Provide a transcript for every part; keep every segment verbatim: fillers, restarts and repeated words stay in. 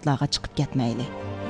sirtlarga chiqib ketmayli.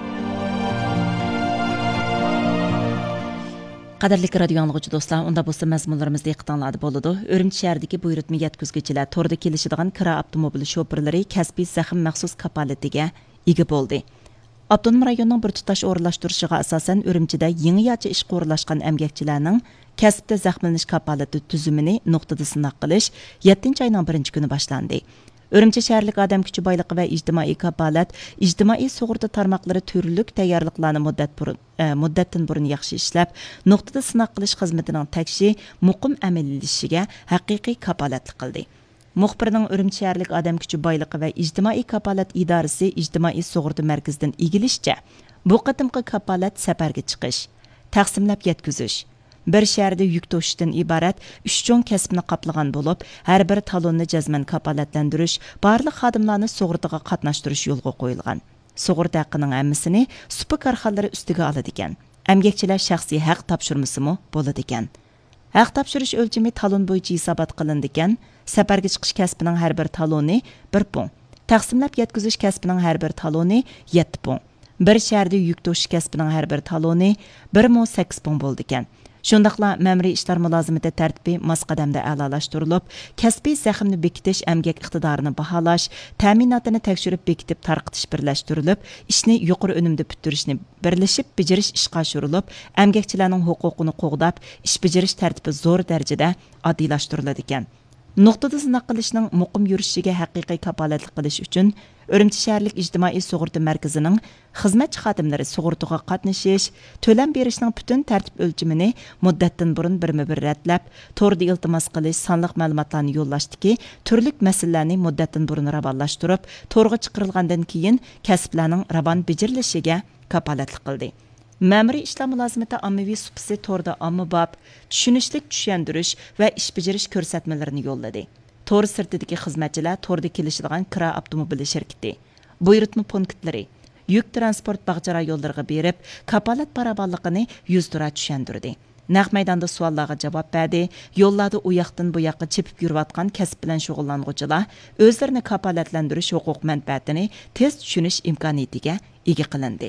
Qadarlik radio anlıqçı dostlar, onda bolsa mazmunlarımızda iqtanladı boludu. Örümçi şəhərdəki buyurtma yetkizgüçilər torda kelişidigan kira avtomobil şoferləri kəsbi zəxim məxsus kapaletiga ega boldu. Avtonom rayonunun bir tutaş orunlaşdırışıga asasən Örümçidə yeni yaçı işqə orunlaşqan əmgəkçilərinin kəsbdə zəxmleniş kapaleti tüzümünü nöqtada sınaq qilish yettinchi ayının birinchi kuni başlandı. Örümçi şəhərlik adam gücü baylığı və ictimai kapalat, ictimai sug'urta tarmoqlari türlük tayyorliqlarni muddat burun, e, muddatdan burun yaxshi ishlab, nöqtada sınaq qilish xizmatining takshi muqim amallashishiga haqiqiy kapolatlik qildi. Muxbirning Örümçi şəhərlik adam gücü baylığı və ictimai kapolat idorasi ijtimoiy sug'urta markazidan egilishicha, bu qatimqi kapolat safarga chiqish, taqsimlab yetkazish, bir şəhərdə yük toşishdan ibarat üç cho'ng kasbni qaplagan bo'lib, har bir talonni jazman kapolatlantirish, barliq xodimlarni sug'urtaga qatnashtirish yo'lga qo'yilgan. Sug'urta haqqining hammasini supa korxonalari ustiga oladi ekan. Emgekçiler shaxsiy haq topshirmasimi bo'ladi ekan. Haq topshirish o'lchami talon bo'yicha hisobot qilindi ekan. Safarga chiqish kasbining har bir taloni bir pun. Taqsimlab yetkazish kasbining har bir taloni yetti pun. Bir şəhərdə yük toşuş kasbining har bir taloni bir ming sakkiz pun bo'ldi ekan. Shundaqla məmuriy ishlar mulozimati tartibi mos qadamda a'lolashtirilib, kasbiy zaximni bekitish, əmgək iqtidorini baholash, ta'minotini tekshirib bekitib tarqitish birlashtirilib, ishni yuqori unumda bitirishni birlashib bejirish ishga oshirilib, əmgəkçilərning huquqini qo'g'dab, ish bejirish tartibi zo'r darajada oddiylashtiriladi ekan. Nuqtada sınaq qilishning muqim yurishiga haqiqiy kapolatlik qilish uchun Örümçi şəhərlik ijtimoiy sug'urta markazining xizmatchi xodimlari sug'urtaga qatnashish, to'lam berishning butun tartib o'lchimini muddatdan burun birma-bir ratlab, to'rda iltimos qilish, sonliq ma'lumotlarni yo'llashdiki, turli masalalarni muddatdan burun ravonlashtirib, to'rga chiqarilgandan keyin kasblarning ravon bejirilishiga kapolatlik qildi. Məmuriy ishlar mulozimati ommaviy supisi to'rda ommabop, tushunishlik tushuntirish va ish bajarish ko'rsatmalarini yo'lladi. Tor sirtidagi xizmatchilar torda kelishadigan kira avtomobili shirkati, buyurtma punktlari, yuk transport bog'cha yo'llariga berib, kapolat barabarligini yuzdura tushuntirdi. Naq maydonda savollarga javob berdi, yo'llarda u yoqdan bu yoqqa chepib yurayotgan kasb bilan shug'ullanuvchilar o'zlarini kapolatlantirish huquq manfaatini tez tushunish imkoniyatiga ega qilindi.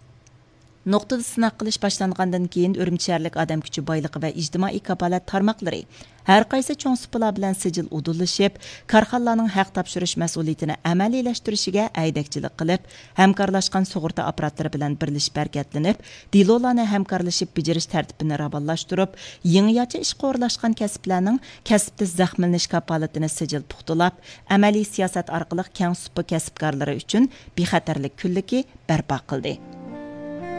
Nuqtada sınaq qilish boshlangandan keyin Örümçi şəhərlik adam gücü baylığı və ijtimoiy kapolat tarmoqlari har qaysi cho'ng supalar bilan sijil udulishib, korxonalarning haq topshirish mas'uliyatini amaliylashtirilishiga aydakchilik qilib, hamkorlashgan sug'urta aparatlari bilan birlashib harakatlanib, dilolarni hamkorlashib bejirish tartibini ravonlashtirib, yangi yacha ishga o'rlashgan kasblarning kasbda zaxmlanish kapolatini sijil puxtalab, amaliy siyosat orqali keng supa kasbkorlari uchun bexatarlik kunligi barpo qildi.